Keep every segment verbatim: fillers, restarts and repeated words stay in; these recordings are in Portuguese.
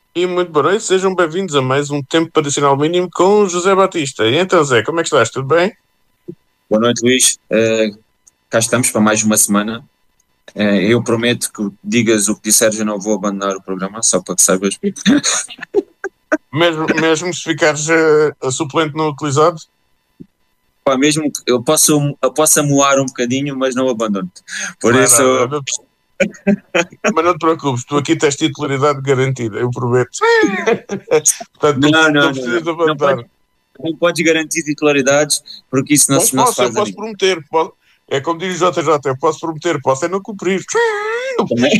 E muito boa noite, sejam bem-vindos a mais um Tempo Adicional Mínimo com José Batista. E então, Zé, como é que estás? Tudo bem? Boa noite, Luís. Eh, cá estamos para mais uma semana. Eh, eu prometo que digas o que disseres, eu não vou abandonar o programa, só para que saibas. Mesmo, mesmo se ficares eh, a suplente não utilizado? Pá, mesmo que eu posso, eu posso amoar um bocadinho, mas não abandono-te. Por Não é isso, nada, não te- mas não te preocupes, tu aqui tens titularidade garantida, eu prometo. Portanto, não, não, preci- não não, não, precisas não. de Não abandonar. podes, não podes garantir titularidades, porque isso não Posso, se, não se posso, eu faz a posso ninguém. prometer. posso- É como diz o J J, eu posso prometer, posso é não cumprir. Também,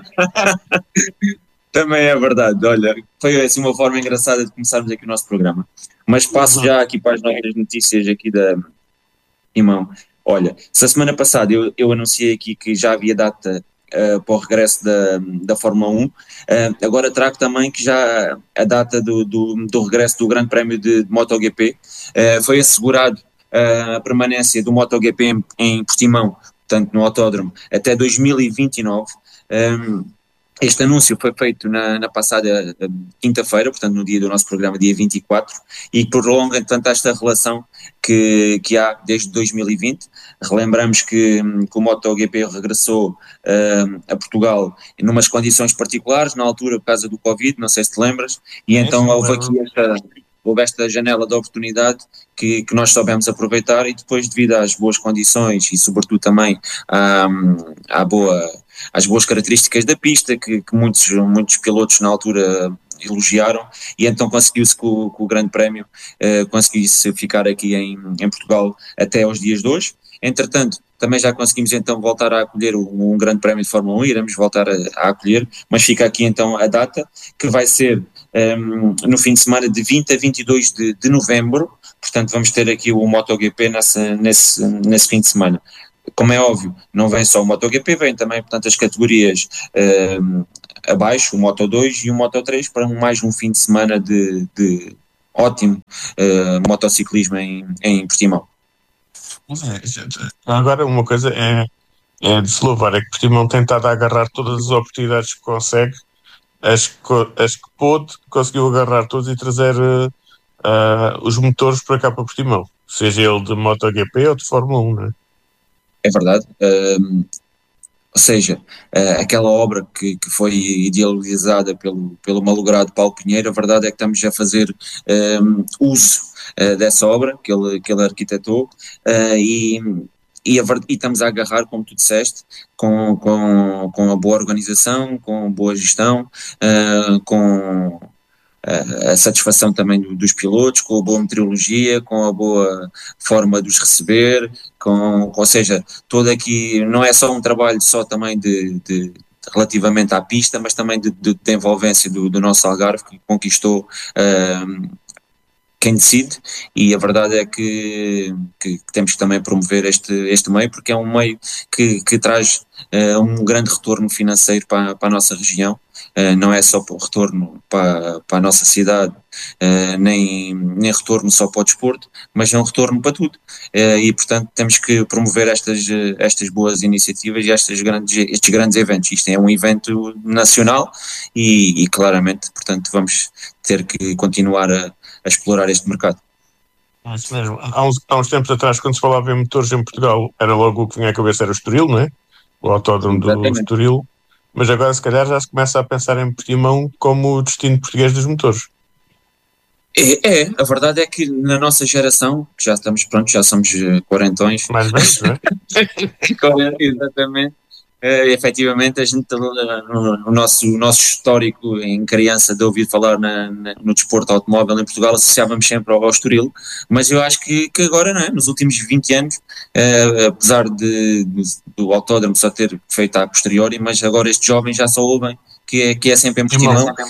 também é verdade. Olha, foi assim uma forma engraçada de começarmos aqui o nosso programa. Mas passo Uhum. já aqui para as novas notícias aqui da Irmão, olha, se a semana passada eu, eu anunciei aqui que já havia data uh, para o regresso da, da Fórmula um, uh, agora trago também que já a data do, do, do regresso do Grande Prémio de, de MotoGP uh, foi assegurado uh, a permanência do MotoGP em, em Portimão, portanto no autódromo, até dois mil e vinte e nove. Um, este anúncio foi feito na, na passada uh, quinta-feira, portanto no dia do nosso programa, dia vinte e quatro, e prolonga, portanto, esta relação que, que há desde dois mil e vinte. Relembramos que, que o MotoGP regressou uh, a Portugal em umas condições particulares, na altura por causa do Covid, não sei se te lembras, e Sim, então sim, houve lembro. aqui esta, houve esta janela de oportunidade que, que nós soubemos aproveitar e depois, devido às boas condições e sobretudo também à, à boa, às boas características da pista, que, que muitos, muitos pilotos na altura elogiaram, e então conseguiu-se que o, que o Grande Prémio uh, conseguisse ficar aqui em, em Portugal até aos dias de hoje. Entretanto, também já conseguimos então voltar a acolher um, um Grande Prémio de Fórmula um, iremos voltar a, a acolher, mas fica aqui então a data, que vai ser um, no fim de semana de vinte a vinte e dois de, de novembro, portanto vamos ter aqui o MotoGP nessa, nesse, nesse fim de semana. Como é óbvio, não vem só o MotoGP, vem também, portanto, as categorias um, abaixo, o Moto dois e o Moto três, para mais um fim de semana de, de ótimo uh, motociclismo em, em Portimão. É, agora, uma coisa é, é de se louvar, é que Portimão tem estado a agarrar todas as oportunidades que consegue. Acho que, co- acho que pôde, conseguiu agarrar todos e trazer eh, ah, os motores para cá para Portimão, seja ele de MotoGP ou de Fórmula um, né? É verdade. Um, ou seja, uh, aquela obra que, que foi idealizada pelo, pelo malogrado Paulo Pinheiro, a verdade é que estamos a fazer um, uso uh, dessa obra que ele, que ele arquitetou uh, e, e, a, e estamos a agarrar, como tu disseste, com, com, com a boa organização, com a boa gestão, uh, com a, a satisfação também do, dos pilotos, com a boa meteorologia, com a boa forma de os receber, com, ou seja, todo aqui não é só um trabalho só também de, de relativamente à pista, mas também de, de, de envolvência do, do nosso Algarve, que conquistou uh, quem decide, e a verdade é que, que, que temos que também promover este, este meio, porque é um meio que, que traz uh, um grande retorno financeiro para, para a nossa região, uh, não é só por retorno para, para a nossa cidade, uh, nem, nem retorno só para o desporto, mas é um retorno para tudo, uh, e portanto temos que promover estas, estas boas iniciativas e estes grandes, estes grandes eventos. Isto é um evento nacional e, e claramente, portanto, vamos ter que continuar a a explorar este mercado. É isso mesmo. Há uns, há uns tempos atrás, quando se falava em motores em Portugal, era logo o que vinha à cabeça, era o Estoril, não é? O autódromo do Exatamente. Estoril. Mas agora, se calhar, já se começa a pensar em Portimão como o destino português dos motores. É, é, a verdade é que na nossa geração, que já estamos prontos, já somos eh, quarentões, Mais velhos, não é? exatamente, é, efetivamente a gente, eh, no, o nosso, o nosso histórico em criança de ouvir falar na, na- no desporto automóvel em Portugal associávamos sempre ao, ao Estoril, mas eu acho que, que agora, não é? Nos últimos vinte anos, eh, apesar de, do, do autódromo só ter feito a posteriori, mas agora estes jovens já só ouvem que é, que é sempre em Portimão. Portimão,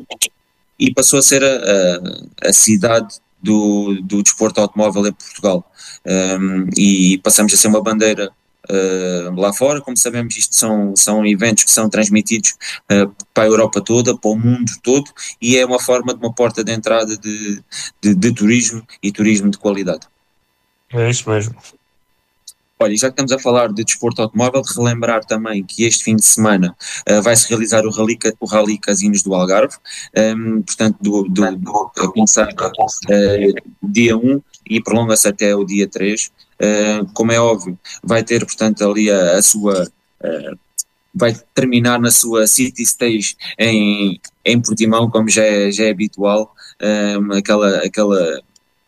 e passou a ser a, a, a cidade do, do desporto automóvel em Portugal. Um, e passamos a ser uma bandeira uh, lá fora. Como sabemos, isto são, são eventos que são transmitidos uh, para a Europa toda, para o mundo todo, e é uma forma de uma porta de entrada de, de, de turismo e turismo de qualidade. É isso mesmo. Olha, e já que estamos a falar de desporto automóvel, de relembrar também que este fim de semana uh, vai-se realizar o Rally, o Rally Casinos do Algarve, um, portanto, do, do, do, a começar uh, dia um e prolonga-se até o dia três. Uh, como é óbvio, vai ter, portanto, ali a, a sua... Uh, vai terminar na sua City Stage em, em Portimão, como já é, já é habitual, um, aquela, aquela,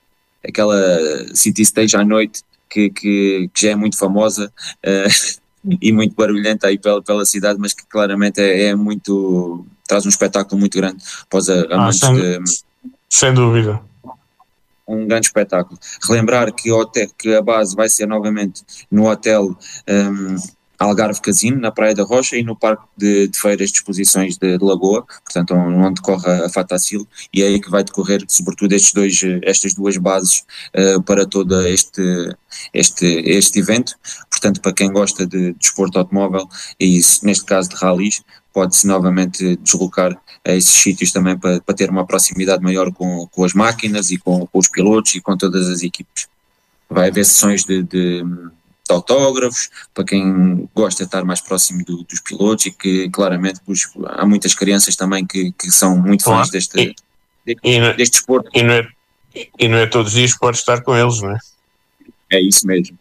aquela City Stage à noite, Que, que, que já é muito famosa uh, e muito barulhenta aí pela, pela cidade, mas que claramente é, é muito, traz um espetáculo muito grande para os amantes ah, sem, de, sem dúvida. Um grande espetáculo. Relembrar que, o hotel, que a base vai ser novamente no hotel um, Algarve Casino, na Praia da Rocha, e no Parque de, de Feiras de Exposições de, de Lagoa, portanto onde decorre a Fatacil, e é aí que vai decorrer sobretudo estes dois, estas duas bases uh, para todo este, este, este evento. Portanto, para quem gosta de desporto automóvel, e isso, neste caso de rallies, pode-se novamente deslocar a esses sítios também para, para ter uma proximidade maior com, com as máquinas e com, com os pilotos e com todas as equipes. Vai haver sessões de, de de autógrafos, para quem gosta de estar mais próximo do, dos pilotos, e que claramente pois, há muitas crianças também que, que são muito claro. fãs deste, e, deste, e não, deste desporto. E não, é, e não é todos os dias que pode estar com eles, não é? É isso mesmo.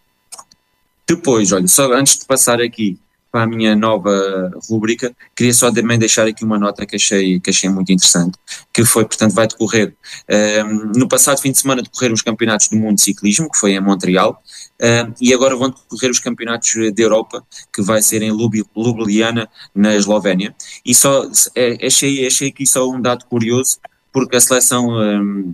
Depois, olha, só antes de passar aqui para a minha nova rubrica, queria só também deixar aqui uma nota que achei, que achei muito interessante, que foi, portanto, vai decorrer, um, no passado fim de semana decorreram os campeonatos do mundo de ciclismo, que foi em Montreal, um, e agora vão decorrer os campeonatos da Europa, que vai ser em Ljubljana, na Eslovénia, e só, é, achei, achei aqui só um dado curioso, porque a seleção um,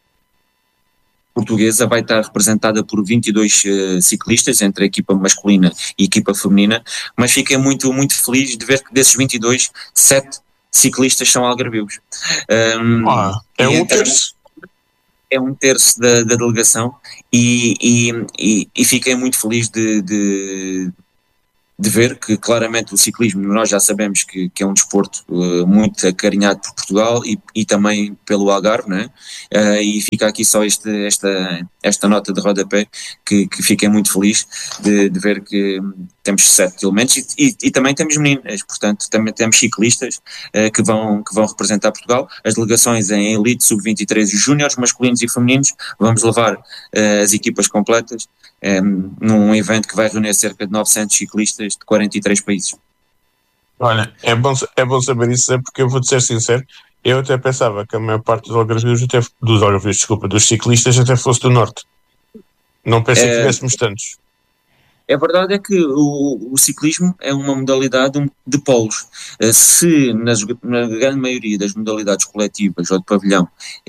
portuguesa vai estar representada por vinte e dois uh, ciclistas, entre a equipa masculina e a equipa feminina, mas fiquei muito, muito feliz de ver que desses vinte e dois, sete ciclistas são algarvios. Um, ah, é um então, terço. É um terço da, da delegação, e, e, e, e fiquei muito feliz de, de de ver que claramente o ciclismo, nós já sabemos que, que é um desporto uh, muito acarinhado por Portugal e, e também pelo Algarve, né? Uh, e fica aqui só este, esta, esta nota de rodapé, que, que fiquei muito feliz de, de ver que temos sete elementos, e, e, e também temos meninas, portanto também temos ciclistas uh, que, vão, que vão representar Portugal. As delegações em Elite, sub vinte e três e Júniores, masculinos e femininos, vamos levar uh, as equipas completas um, num evento que vai reunir cerca de novecentos ciclistas de quarenta e três países. Olha, é bom, é bom saber isso, é porque eu vou-te ser sincero, eu até pensava que a maior parte dos algarvios, até, dos algarvios, desculpa, dos ciclistas até fosse do Norte. Não pensei é, que tivéssemos tantos. É verdade é que o, o ciclismo é uma modalidade de polos. Se nas, na grande maioria das modalidades coletivas ou de pavilhão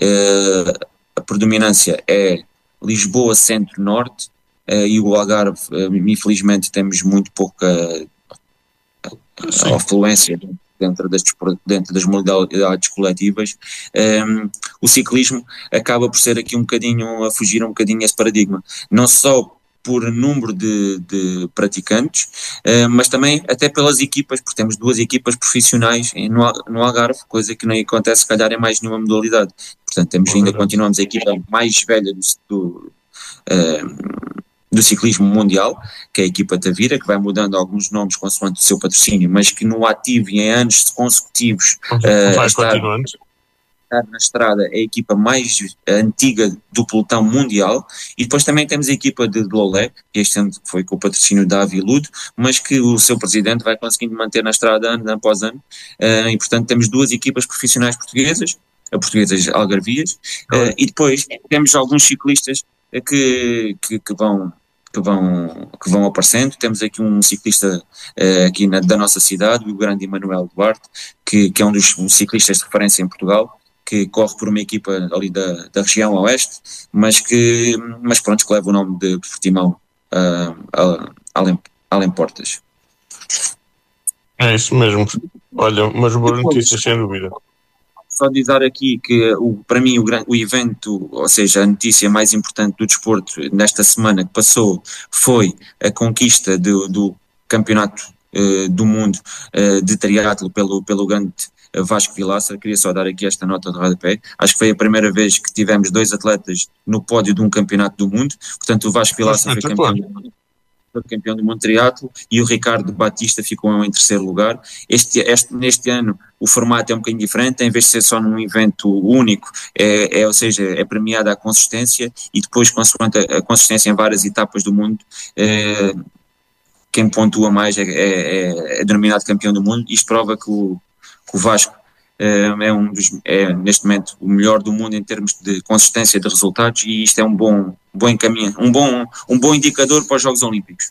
a predominância é Lisboa, Centro, Norte, e o Algarve, infelizmente, temos muito pouca afluência dentro das, dentro das modalidades coletivas, um, o ciclismo acaba por ser aqui um bocadinho, a fugir um bocadinho esse paradigma, não só por número de, de praticantes, uh, mas também até pelas equipas, porque temos duas equipas profissionais no, no Algarve, coisa que nem acontece se calhar em mais nenhuma modalidade. Portanto, temos, ainda continuamos a equipa mais velha do, do uh, do ciclismo mundial, que é a equipa Tavira, que vai mudando alguns nomes consoante o seu patrocínio, mas que no ativo e em anos consecutivos uh, vai estar, estar na estrada, é a equipa mais antiga do pelotão mundial. E depois também temos a equipa de Lolé, que este ano foi com o patrocínio da Aviludo, mas que o seu presidente vai conseguindo manter na estrada ano após ano, uh, e portanto temos duas equipas profissionais portuguesas, a portuguesas algarvias, uh, e depois temos alguns ciclistas que, que, que vão que vão, que vão aparecendo. Temos aqui um ciclista uh, aqui na, da nossa cidade, o grande Emanuel Duarte, que, que é um dos um ciclistas de referência em Portugal, que corre por uma equipa ali da, da região oeste, mas que, mas pronto, que leva o nome de Portimão uh, além, além Portas. É isso mesmo. Olha, umas boas notícias, sem dúvida. Só dizer aqui que o, para mim o, o evento, ou seja, a notícia mais importante do desporto nesta semana que passou foi a conquista do, do campeonato uh, do mundo uh, de triatlo pelo, pelo grande Vasco Vilaça. Queria só dar aqui esta nota de rodapé. Acho que foi a primeira vez que tivemos dois atletas no pódio de um campeonato do mundo. Portanto, o Vasco Vilaça foi campeão, foi campeão do mundo triatlo, e o Ricardo Batista ficou em terceiro lugar. Este, este, neste ano o formato é um bocadinho diferente, em vez de ser só num evento único, é, é, ou seja, é premiada a consistência, e depois, consoante a, a consistência em várias etapas do mundo, é, quem pontua mais é, é, é denominado campeão do mundo. Isto prova que o, que o Vasco é, é, um dos, é neste momento o melhor do mundo em termos de consistência de resultados, e isto é um bom, bom encaminho, um bom, um bom indicador para os Jogos Olímpicos.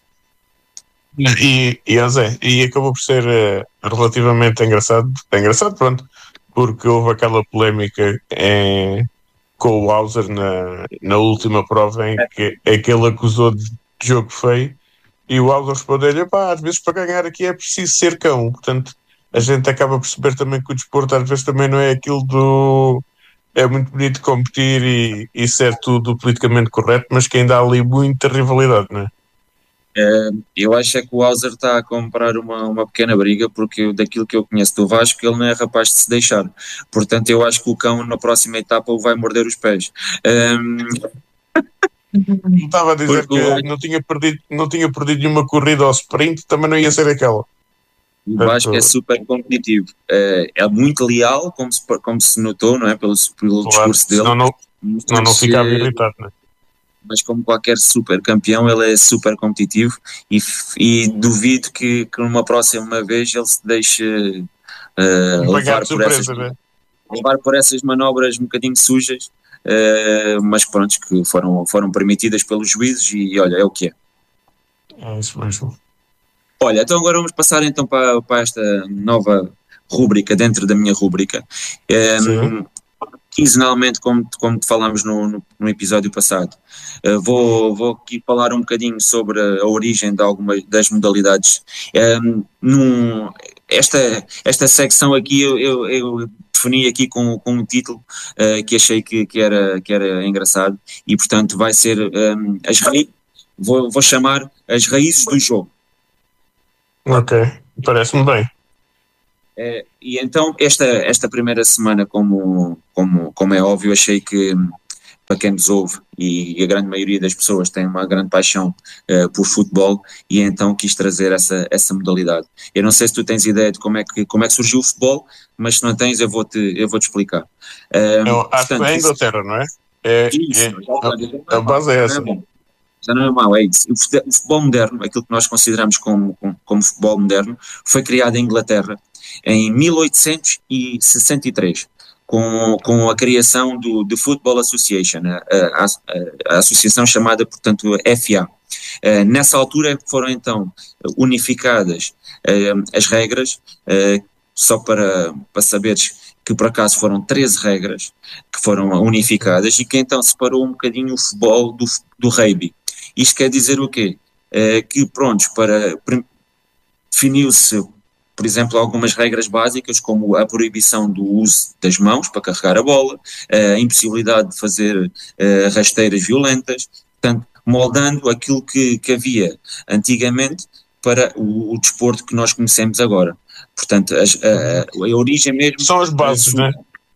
E, e, José, e acabou por ser uh, relativamente engraçado, é engraçado, pronto, porque houve aquela polémica em, com o Hauser na, na última prova em que, em que ele acusou de jogo feio, e o Hauser respondeu-lhe: pá, às vezes para ganhar aqui é preciso ser cão. Portanto, a gente acaba a perceber também que o desporto às vezes também não é aquilo do... É muito bonito competir e, e ser tudo politicamente correto, mas que ainda há ali muita rivalidade, não é? Uh, eu acho é que o Hauser está a comprar uma, uma pequena briga, porque eu, daquilo que eu conheço do Vasco, ele não é rapaz de se deixar. Portanto, eu acho que o cão na próxima etapa o vai morder os pés. Um... Estava a dizer porque que não tinha, perdido, não tinha perdido nenhuma corrida ao sprint, também não ia ser aquela. O Vasco é super competitivo, uh, é muito leal, como se, como se notou, não é? Pelo, pelo claro, discurso dele. Senão não, senão não ficava irritado, não é? Mas como qualquer super campeão, ele é super competitivo, e, e duvido que, que numa próxima vez ele se deixe uh, levar, por surpresa, essas, né? levar por essas manobras um bocadinho sujas, uh, mas pronto, que foram, foram permitidas pelos juízes, e olha, é o que é. É isso mesmo. Olha, então agora vamos passar então para, para esta nova rúbrica dentro da minha rúbrica. Um, quinzenalmente, como, como falámos no, no, no episódio passado, uh, vou, vou aqui falar um bocadinho sobre a origem de algumas das modalidades. Um, num, esta, esta secção aqui eu, eu, eu defini aqui com, com um título uh, que achei que, que, era, que era engraçado, e portanto vai ser um, as raízes, vou, vou chamar as raízes do jogo. Ok, parece-me bem. É, e então esta, esta primeira semana, como, como, como é óbvio, achei que para quem nos ouve, e a grande maioria das pessoas tem uma grande paixão uh, por futebol, e então quis trazer essa, essa modalidade. Eu não sei se tu tens ideia de como é que, como é que surgiu o futebol, mas se não tens eu vou-te, eu vou-te explicar. Um, eu acho portanto, que é a Inglaterra, não é? É, isso, é, a, a base é essa. Já não é mau, é isso. O futebol moderno, aquilo que nós consideramos como, como, como futebol moderno, foi criado em Inglaterra em mil oitocentos e sessenta e três, com, com a criação do The Football Association, a, a, a, a associação chamada, portanto, F A. Uh, nessa altura foram então unificadas uh, as regras, uh, só para, para saberes que por acaso foram treze regras que foram unificadas, e que então separou um bocadinho o futebol do, do rugby. Isto quer dizer o quê? Uh, que, pronto, para, definiu-se, por exemplo, algumas regras básicas, como a proibição do uso das mãos para carregar a bola, a impossibilidade de fazer uh, rasteiras violentas, portanto, moldando aquilo que, que havia antigamente para o, o desporto que nós conhecemos agora. Portanto, as, a, a origem mesmo... São as bases, não é?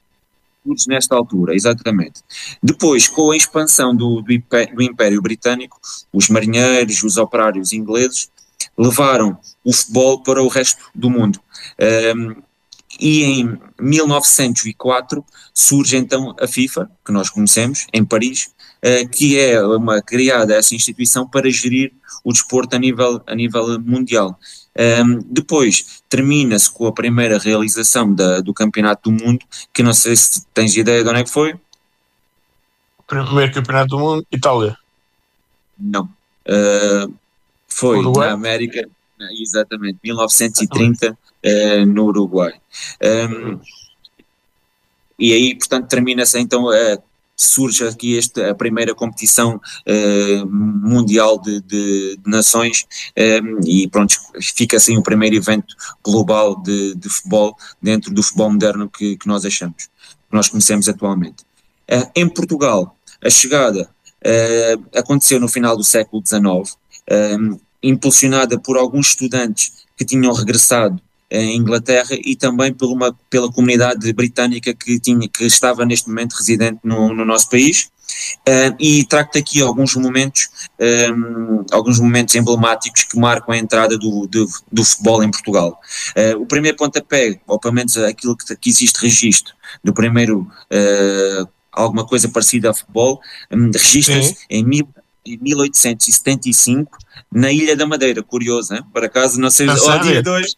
Nesta altura, exatamente. Depois, com a expansão do, do, Império, do Império Britânico, os marinheiros, os operários ingleses levaram o futebol para o resto do mundo. Um, e em mil novecentos e quatro surge então a FIFA, que nós conhecemos, em Paris, uh, que é uma, criada essa instituição para gerir o desporto a nível, a nível mundial. Um, depois termina-se com a primeira realização da, do Campeonato do Mundo, que não sei se tens ideia de onde é que foi. Primeiro Campeonato do Mundo, Itália. Não. Uh, foi Uruguai? Na América, exatamente, mil novecentos e trinta, uh, no Uruguai. Um, e aí, portanto, termina-se então uh, surge aqui esta, a primeira competição uh, mundial de, de, de nações, um, e pronto, fica assim o primeiro evento global de, de futebol dentro do futebol moderno que, que nós achamos, que nós conhecemos atualmente. Uh, em Portugal, a chegada uh, aconteceu no final do século dezenove, um, impulsionada por alguns estudantes que tinham regressado em Inglaterra e também por uma, pela comunidade britânica que, tinha, que estava neste momento residente no, no nosso país. Uh, e trago-te aqui alguns momentos, um, alguns momentos emblemáticos que marcam a entrada do, do, do futebol em Portugal. Uh, o primeiro pontapé, ou pelo menos aquilo que, que existe registro do primeiro, uh, alguma coisa parecida a futebol, um, registra-se em, mil, em mil oitocentos e setenta e cinco na Ilha da Madeira. Curioso, hein? Por acaso, não sei, ao dia dois,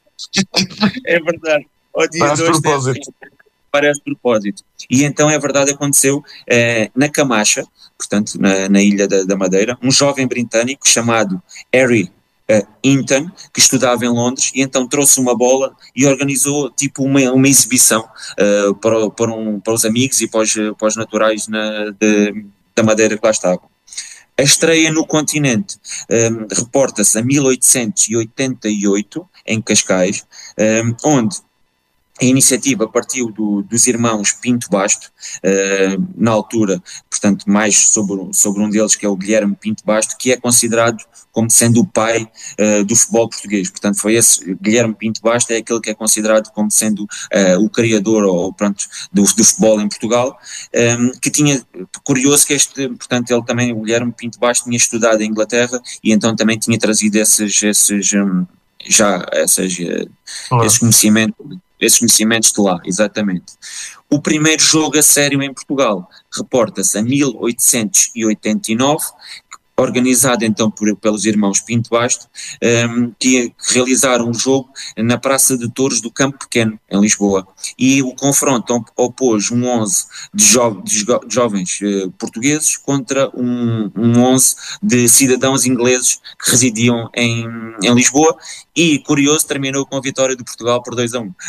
é verdade, ao dia dois parece de propósito. E então é verdade, aconteceu eh, na Camacha, portanto na, na Ilha da, da Madeira, um jovem britânico chamado Harry uh, Hinton, que estudava em Londres, e então trouxe uma bola e organizou tipo uma, uma exibição uh, para, para, um, para os amigos e para os, para os naturais na, de, da Madeira que lá estavam. A estreia no continente um, reporta-se a mil oitocentos e oitenta e oito, em Cascais, um, onde a iniciativa partiu do, dos irmãos Pinto Basto, uh, na altura, portanto, mais sobre, sobre um deles, que é o Guilherme Pinto Basto, que é considerado como sendo o pai uh, do futebol português. Portanto, foi esse, Guilherme Pinto Basto é aquele que é considerado como sendo uh, o criador ou, pronto, do, do futebol em Portugal, um, que tinha, curioso que este, portanto, ele também, o Guilherme Pinto Basto, tinha estudado em Inglaterra e então também tinha trazido esses, esses um, já, essas, uh, esses conhecimentos esses conhecimentos de lá, exatamente. O primeiro jogo a sério em Portugal reporta-se a mil oitocentos e oitenta e nove, organizado então por, pelos irmãos Pinto Basto, um, que realizaram um jogo na Praça de Touros do Campo Pequeno, em Lisboa. E o confronto opôs um onze de, jo de, jo de jovens uh, portugueses contra um, um onze de cidadãos ingleses que residiam em, em Lisboa, e, curioso, terminou com a vitória de Portugal por dois a um.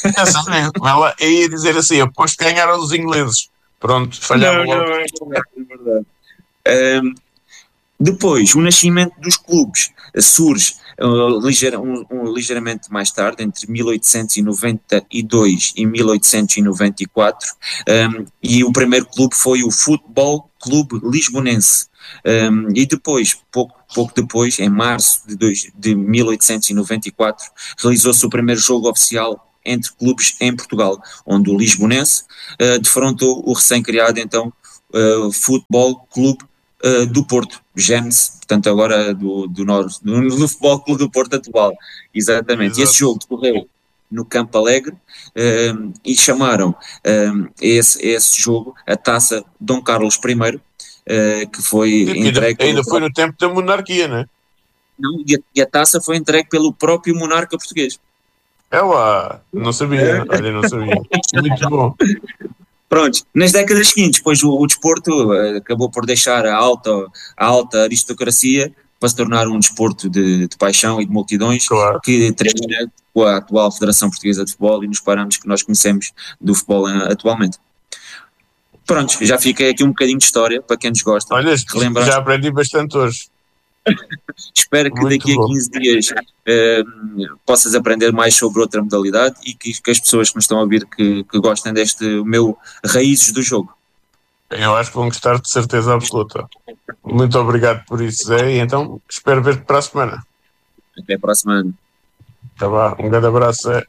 Ela ia dizer assim, aposto que ganharam os ingleses. Pronto, falhavam logo. Não, não, é verdade, é verdade. Um, Depois, o nascimento dos clubes surge uh, ligeira, um, um, ligeiramente mais tarde, entre mil oitocentos e noventa e dois e mil oitocentos e noventa e quatro, um, e o primeiro clube foi o Futebol Clube Lisbonense. Um, e depois, pouco, pouco depois, em março de, dois, de mil oitocentos e noventa e quatro, realizou-se o primeiro jogo oficial entre clubes em Portugal, onde o Lisbonense uh, defrontou o recém-criado, então, uh, Futebol Clube Uh, do Porto, Gênesis, portanto agora do, do, Norte, do, do Futebol Clube do Porto atual, exatamente. Exato. Esse jogo decorreu no Campo Alegre uh, e chamaram uh, esse, esse jogo a Taça Dom Carlos I, uh, que foi e, entregue... Ainda foi no tempo da monarquia, não é? Não, e a, e a taça foi entregue pelo próprio monarca português. É lá, não sabia, olha, não sabia. Muito bom. Pronto, nas décadas seguintes, depois o, o desporto uh, acabou por deixar a alta, a alta aristocracia para se tornar um desporto de, de paixão e de multidões, claro, que termina com a atual Federação Portuguesa de Futebol e nos parâmetros que nós conhecemos do futebol uh, atualmente. Pronto, já fiquei aqui um bocadinho de história para quem nos gosta. Olha, relembrar... já aprendi bastante hoje. Espero que muito daqui bom. a quinze dias uh, possas aprender mais sobre outra modalidade e que, que as pessoas que nos estão a ouvir que, que gostem deste meu Raízes do Jogo. Eu acho que vão gostar de certeza absoluta. Muito obrigado por isso, Zé, e então espero ver-te para a semana. Até para a semana. Tá bom, um grande abraço, Zé.